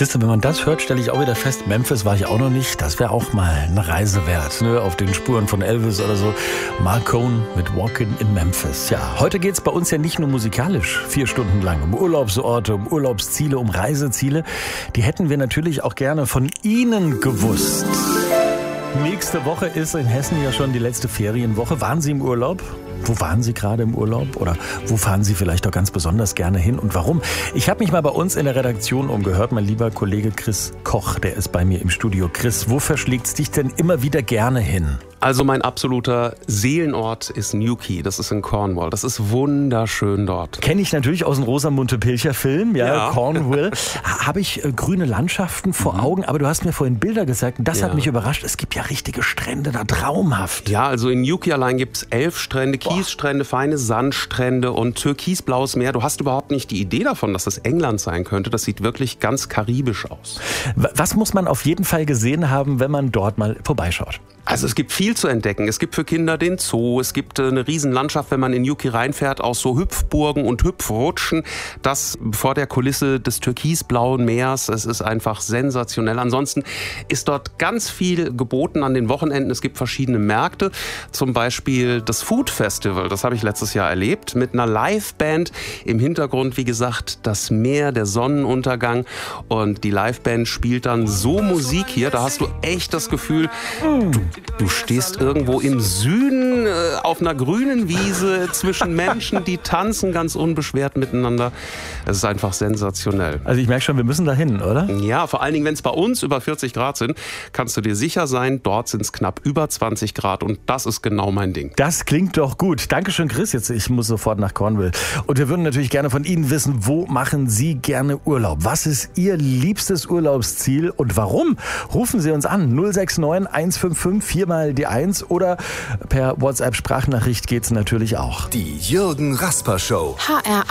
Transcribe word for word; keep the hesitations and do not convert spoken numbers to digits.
Siehst du, wenn man das hört, stelle ich auch wieder fest, Memphis war ich auch noch nicht. Das wäre auch mal eine Reise wert, ne? Auf den Spuren von Elvis oder so. Marc Cohn mit Walkin' in Memphis. Ja, heute geht's bei uns ja nicht nur musikalisch vier Stunden lang um Urlaubsorte, um Urlaubsziele, um Reiseziele. Die hätten wir natürlich auch gerne von Ihnen gewusst. Nächste Woche ist in Hessen ja schon die letzte Ferienwoche. Waren Sie im Urlaub? Wo waren Sie gerade im Urlaub? Oder wo fahren Sie vielleicht auch ganz besonders gerne hin und warum? Ich habe mich mal bei uns in der Redaktion umgehört. Mein lieber Kollege Chris Koch, der ist bei mir im Studio. Chris, wo verschlägt's dich denn immer wieder gerne hin? Also mein absoluter Seelenort ist Newquay, das ist in Cornwall. Das ist wunderschön dort. Kenne ich natürlich aus dem Rosamunde Pilcher Film, ja, Ja. Cornwall. Habe ich äh, grüne Landschaften vor Mhm. Augen, aber du hast mir vorhin Bilder gezeigt und das Ja. hat mich überrascht. Es gibt ja richtige Strände da, traumhaft. Ja, also in Newquay allein gibt's elf Strände, Kiesstrände, feine Sandstrände und türkisblaues Meer. Du hast überhaupt nicht die Idee davon, dass das England sein könnte. Das sieht wirklich ganz karibisch aus. W- Was muss man auf jeden Fall gesehen haben, wenn man dort mal vorbeischaut? Also es gibt viel zu entdecken. Es gibt für Kinder den Zoo, es gibt äh, eine Riesenlandschaft, wenn man in Newquay reinfährt, aus so Hüpfburgen und Hüpfrutschen. Das vor der Kulisse des türkisblauen Meers. Es ist einfach sensationell. Ansonsten ist dort ganz viel geboten an den Wochenenden. Es gibt verschiedene Märkte, zum Beispiel das Food Festival. Das habe ich letztes Jahr erlebt mit einer Liveband. Im Hintergrund, wie gesagt, das Meer, der Sonnenuntergang. Und die Liveband spielt dann so Musik hier. Da hast du echt das Gefühl, du Du stehst irgendwo im Süden äh, auf einer grünen Wiese zwischen Menschen, die tanzen ganz unbeschwert miteinander. Es ist einfach sensationell. Also ich merke schon, wir müssen da hin, oder? Ja, vor allen Dingen, wenn es bei uns über vierzig Grad sind, kannst du dir sicher sein, dort sind es knapp über zwanzig Grad und das ist genau mein Ding. Das klingt doch gut. Dankeschön, Chris. Jetzt, ich muss sofort nach Cornwall. Und wir würden natürlich gerne von Ihnen wissen, wo machen Sie gerne Urlaub? Was ist Ihr liebstes Urlaubsziel und warum? Rufen Sie uns an. null sechs neun eins fünf fünf vier mal die eins oder per WhatsApp-Sprachnachricht geht's natürlich auch. Die Jürgen Rasper Show. H R